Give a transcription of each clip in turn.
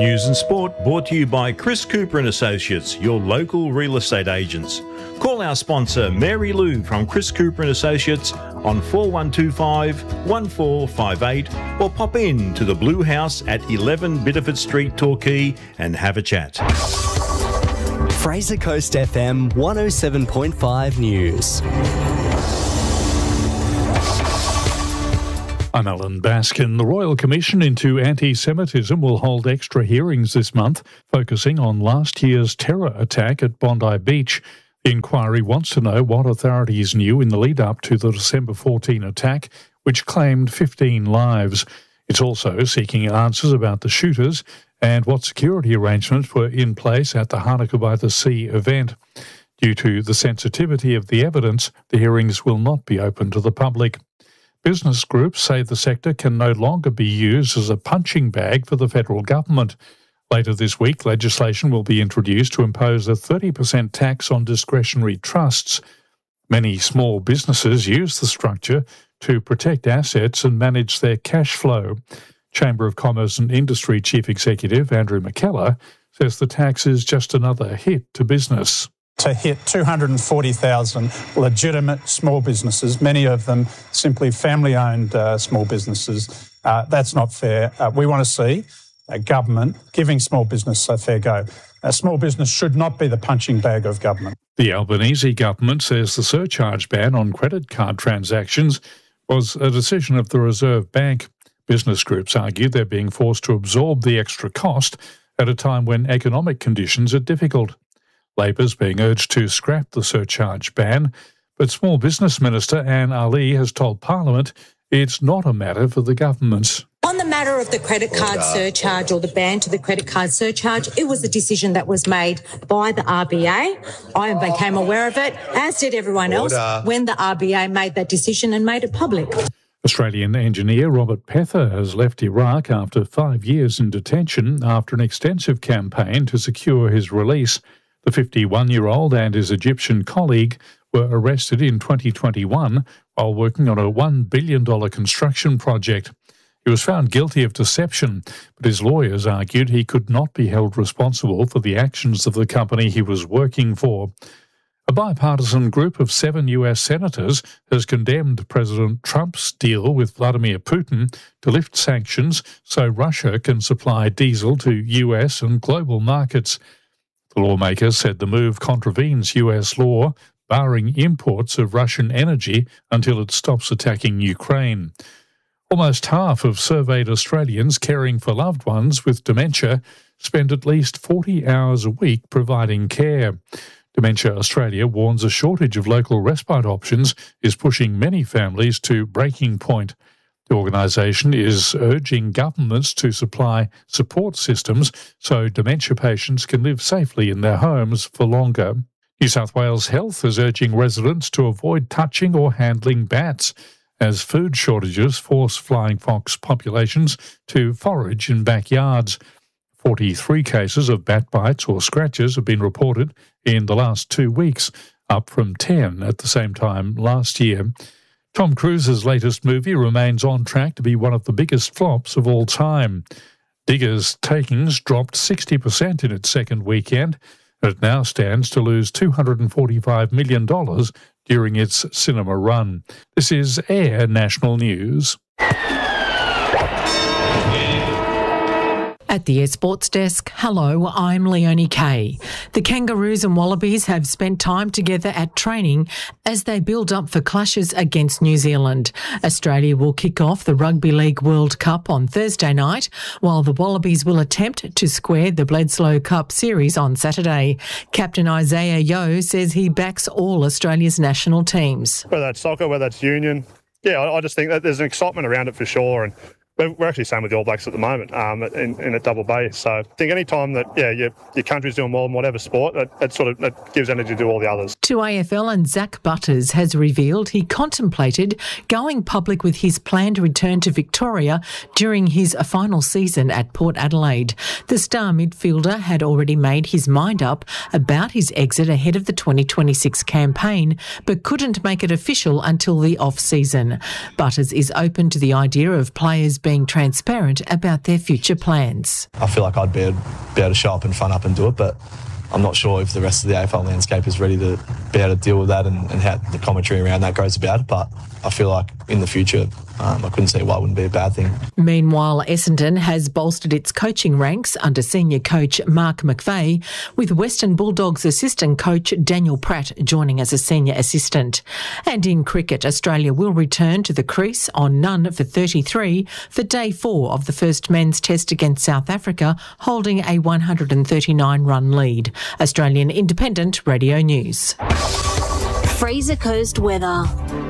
News and sport brought to you by Chris Cooper and Associates, your local real estate agents. Call our sponsor Mary Lou from Chris Cooper and Associates on 4125 1458 or pop in to the Blue House at 11 Bitterford Street, Torquay and have a chat. Fraser Coast FM 107.5 News. I'm Alan Baskin. The Royal Commission into Anti-Semitism will hold extra hearings this month, focusing on last year's terror attack at Bondi Beach. The inquiry wants to know what authorities knew in the lead-up to the December 14 attack, which claimed 15 lives. It's also seeking answers about the shooters and what security arrangements were in place at the Hanukkah by the Sea event. Due to the sensitivity of the evidence, the hearings will not be open to the public. Business groups say the sector can no longer be used as a punching bag for the federal government. Later this week, legislation will be introduced to impose a 30% tax on discretionary trusts. Many small businesses use the structure to protect assets and manage their cash flow. Chamber of Commerce and Industry Chief Executive Andrew McKellar says the tax is just another hit to business. To hit 240,000 legitimate small businesses, many of them simply family-owned small businesses, that's not fair. We want to see a government giving small business a fair go. A small business should not be the punching bag of government. The Albanese government says the surcharge ban on credit card transactions was a decision of the Reserve Bank. Business groups argue they're being forced to absorb the extra cost at a time when economic conditions are difficult. Labor's being urged to scrap the surcharge ban, but Small Business Minister Anne Ali has told Parliament it's not a matter for the government. On the matter of the credit card surcharge or the ban to the credit card surcharge, it was a decision that was made by the RBA. I became aware of it, as did everyone else, when the RBA made that decision and made it public. Australian engineer Robert Pether has left Iraq after 5 years in detention after an extensive campaign to secure his release. The 51-year-old and his Egyptian colleague were arrested in 2021 while working on a $1 billion construction project. He was found guilty of deception, but his lawyers argued he could not be held responsible for the actions of the company he was working for. A bipartisan group of 7 US senators has condemned President Trump's deal with Vladimir Putin to lift sanctions so Russia can supply diesel to US and global markets. The lawmakers said the move contravenes US law, barring imports of Russian energy until it stops attacking Ukraine. Almost half of surveyed Australians caring for loved ones with dementia spend at least 40 hours a week providing care. Dementia Australia warns a shortage of local respite options is pushing many families to breaking point. The organisation is urging governments to supply support systems so dementia patients can live safely in their homes for longer. New South Wales Health is urging residents to avoid touching or handling bats as food shortages force flying fox populations to forage in backyards. 43 cases of bat bites or scratches have been reported in the last 2 weeks, up from 10 at the same time last year. Tom Cruise's latest movie remains on track to be one of the biggest flops of all time. Diggers' takings dropped 60% in its second weekend, and it now stands to lose $245 million during its cinema run. This is Air National News. At the Air Sports Desk, hello, I'm Leonie Kay. The Kangaroos and Wallabies have spent time together at training as they build up for clashes against New Zealand. Australia will kick off the Rugby League World Cup on Thursday night, while the Wallabies will attempt to square the Bledisloe Cup series on Saturday. Captain Isaiah Yeo says he backs all Australia's national teams. Whether that's soccer, whether that's union, I just think that there's an excitement around it for sure. And we're actually same with the All Blacks at the moment in a double base. So I think any time that your country's doing well in whatever sport, that gives energy to all the others. To AFL, and Zach Butters has revealed he contemplated going public with his planned return to Victoria during his final season at Port Adelaide. The star midfielder had already made his mind up about his exit ahead of the 2026 campaign, but couldn't make it official until the off-season. Butters is open to the idea of players being transparent about their future plans. I feel like I'd be able to show up and front up and do it, but I'm not sure if the rest of the AFL landscape is ready to be able to deal with that and how the commentary around that goes about it. But I feel like in the future, I couldn't see why it wouldn't be a bad thing. Meanwhile, Essendon has bolstered its coaching ranks under senior coach Mark McVeigh, with Western Bulldogs assistant coach Daniel Pratt joining as a senior assistant. And in cricket, Australia will return to the crease on none for 33 for day 4 of the first men's test against South Africa, holding a 139-run lead. Australian Independent Radio News. Fraser Coast weather.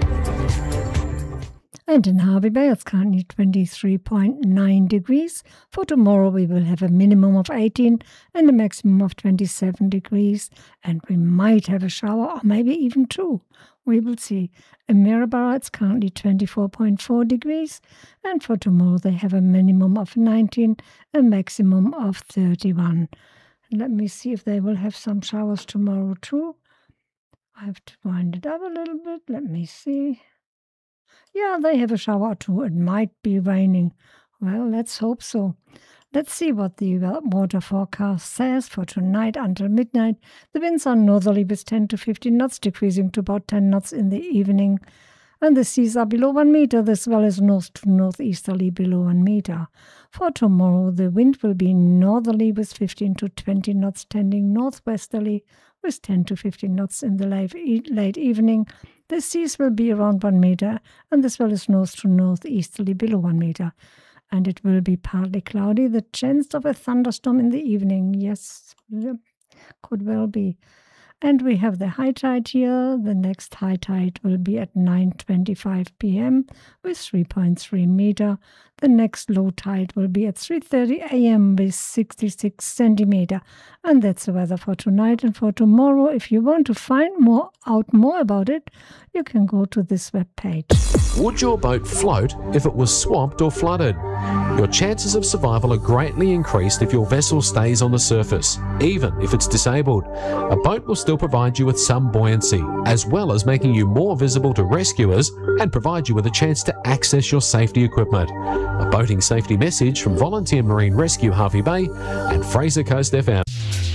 And in Hervey Bay, it's currently 23.9 degrees. For tomorrow, we will have a minimum of 18 and a maximum of 27 degrees. And we might have a shower or maybe even 2. We will see. In Maryborough, it's currently 24.4 degrees. And for tomorrow, they have a minimum of 19, a maximum of 31. Let me see if they will have some showers tomorrow too. I have to wind it up a little bit. Let me see. Yeah, they have a shower or 2. It might be raining. Well, let's hope so. Let's see what the water forecast says for tonight until midnight. The winds are northerly with 10 to 15 knots, decreasing to about 10 knots in the evening. And the seas are below 1 meter, as well as north to northeasterly below 1 meter. For tomorrow, the wind will be northerly with 15 to 20 knots, tending northwesterly with 10 to 15 knots in the late evening. The seas will be around 1 meter, and as well as north to northeasterly below 1 meter. And it will be partly cloudy. The chance of a thunderstorm in the evening, yes, could well be. And we have the high tide here. The next high tide will be at 9:25 p.m. with 3.3 meter. The next low tide will be at 3:30 a.m. with 66 centimeter. And that's the weather for tonight and for tomorrow. If you want to find out more about it, you can go to this webpage. Would your boat float if it was swamped or flooded? Your chances of survival are greatly increased if your vessel stays on the surface, even if it's disabled. A boat will still provide you with some buoyancy, as well as making you more visible to rescuers and provide you with a chance to access your safety equipment. A boating safety message from Volunteer Marine Rescue Hervey Bay and Fraser Coast FM.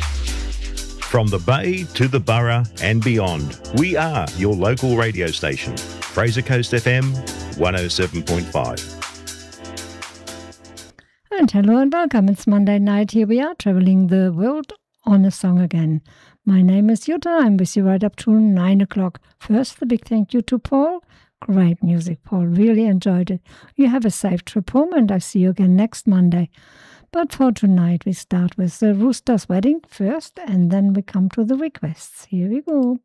From the Bay to the Borough and beyond, we are your local radio station. Fraser Coast FM 107.5. And hello and welcome. It's Monday night. Here we are traveling the world on a song again. My name is Jutta. I'm with you right up to 9 o'clock. First, the big thank you to Paul. Great music, Paul. Really enjoyed it. You have a safe trip home and I see you again next Monday. But for tonight, we start with the Rooster's Wedding first and then we come to the requests. Here we go.